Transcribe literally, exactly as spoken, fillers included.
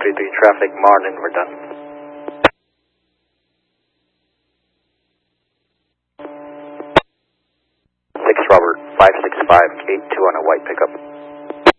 three three traffic, Marlin, we're done. six Robert, five six five, eight two on a white pickup.